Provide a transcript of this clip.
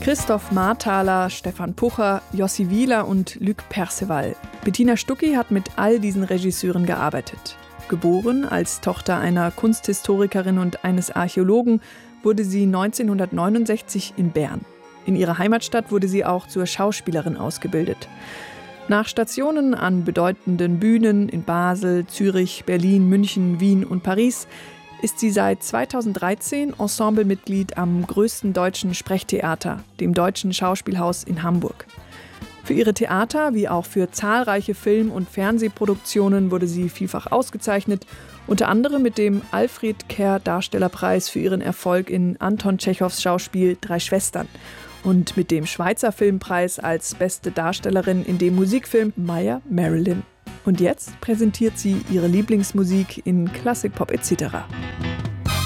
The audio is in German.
Christoph Marthaler, Stefan Pucher, Jossi Wieler und Luc Perceval. Bettina Stucki hat mit all diesen Regisseuren gearbeitet. Geboren als Tochter einer Kunsthistorikerin und eines Archäologen, wurde sie 1969 in Bern. In ihrer Heimatstadt wurde sie auch zur Schauspielerin ausgebildet. Nach Stationen an bedeutenden Bühnen in Basel, Zürich, Berlin, München, Wien und Paris ist sie seit 2013 Ensemblemitglied am größten deutschen Sprechtheater, dem Deutschen Schauspielhaus in Hamburg. Für ihre Theater wie auch für zahlreiche Film- und Fernsehproduktionen wurde sie vielfach ausgezeichnet, unter anderem mit dem Alfred Kerr Darstellerpreis für ihren Erfolg in Anton Tschechows Schauspiel Drei Schwestern und mit dem Schweizer Filmpreis als beste Darstellerin in dem Musikfilm Meyer Marilyn. Und jetzt präsentiert sie ihre Lieblingsmusik in Klassik, Pop etc.